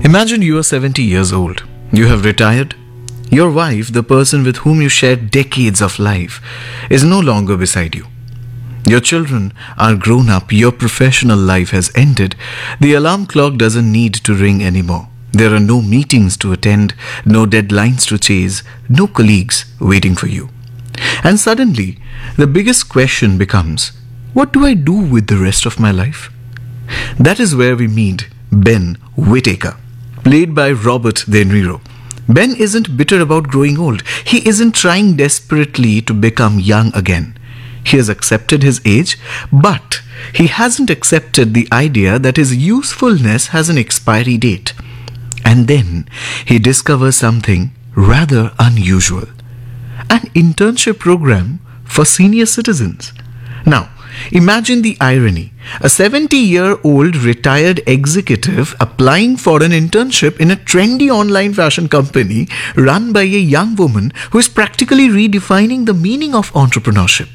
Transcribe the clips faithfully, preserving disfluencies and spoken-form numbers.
Imagine you are seventy years old. You have retired. Your wife, the person with whom you shared decades of life, is no longer beside you. Your children are grown up. Your professional life has ended. The alarm clock doesn't need to ring anymore. There are no meetings to attend, no deadlines to chase, no colleagues waiting for you. And suddenly, the biggest question becomes, what do I do with the rest of my life? That is where we meet Ben Whittaker, played by Robert De Niro. Ben isn't bitter about growing old. He isn't trying desperately to become young again. He has accepted his age, but he hasn't accepted the idea that his usefulness has an expiry date. And then he discovers something rather unusual: an internship program for senior citizens. Now, imagine the irony. A seventy-year-old retired executive applying for an internship in a trendy online fashion company run by a young woman who is practically redefining the meaning of entrepreneurship.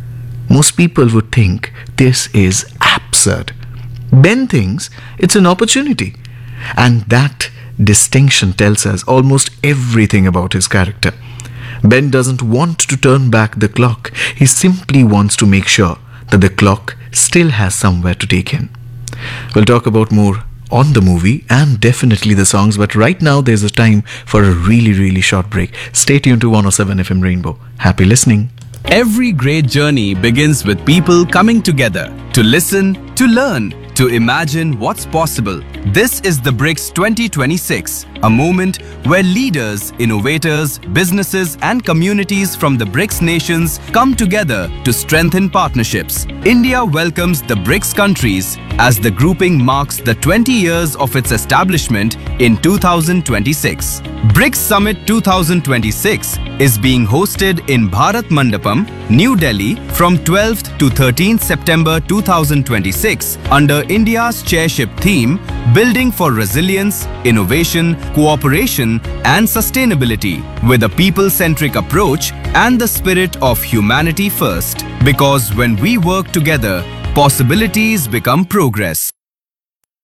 Most people would think this is absurd. Ben thinks it's an opportunity. And that distinction tells us almost everything about his character. Ben doesn't want to turn back the clock. He simply wants to make sure that the clock still has somewhere to take him. We'll talk about more on the movie and definitely the songs, but right now there's a time for a really, really short break. Stay tuned to one oh seven F M Rainbow. Happy listening. Every great journey begins with people coming together to listen, to learn, to imagine what's possible. This is the BRICS twenty twenty-six, a moment where leaders, innovators, businesses and communities from the BRICS nations come together to strengthen partnerships. India welcomes the BRICS countries as the grouping marks the twenty years of its establishment in two thousand twenty-six. BRICS Summit twenty twenty-six is being hosted in Bharat Mandapam, New Delhi from twelfth to thirteenth September two thousand twenty-six under India's chairship theme, Building for Resilience, Innovation, Cooperation and Sustainability, with a people-centric approach and the spirit of humanity first. Because when we work together, possibilities become progress.